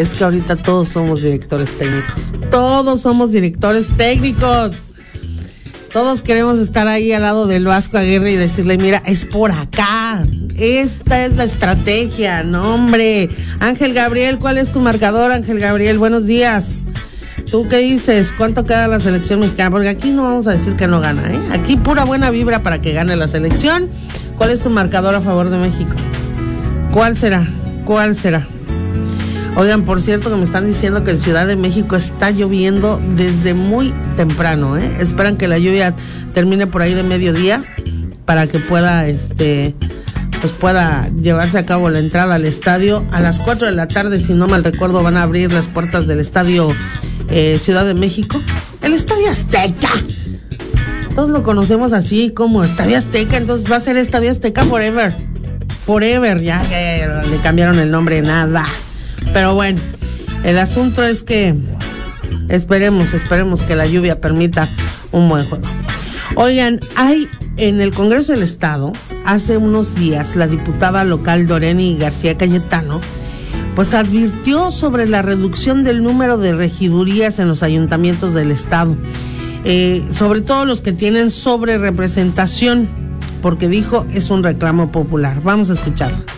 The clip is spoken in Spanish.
Es que ahorita todos somos directores técnicos. Todos somos directores técnicos. Todos queremos estar ahí al lado del Vasco Aguirre y decirle, mira, es por acá. Esta es la estrategia, no hombre. Ángel Gabriel, ¿cuál es tu marcador, Ángel Gabriel? Buenos días. ¿Tú qué dices? ¿Cuánto queda la selección mexicana? Porque aquí no vamos a decir que no gana, ¿eh? Aquí pura buena vibra para que gane la selección. ¿Cuál es tu marcador a favor de México? ¿Cuál será? ¿Cuál será? Oigan, por cierto, que me están diciendo que en Ciudad de México está lloviendo desde muy temprano, ¿eh? Esperan que la lluvia termine por ahí de mediodía para que pueda, pues pueda llevarse a cabo la entrada al estadio. A las 4 de la tarde, si no mal recuerdo, van a abrir las puertas del estadio Ciudad de México. El Estadio Azteca. Todos lo conocemos así como Estadio Azteca, entonces va a ser Estadio Azteca Forever. Forever, ya le cambiaron el nombre, nada. Pero bueno, el asunto es que esperemos que la lluvia permita un buen juego. Oigan, hay en el Congreso del Estado, hace unos días, la diputada local Doreni García Cayetano, pues advirtió sobre la reducción del número de regidurías en los ayuntamientos del Estado, sobre todo los que tienen sobrerepresentación, porque dijo, es un reclamo popular. Vamos a escucharlo.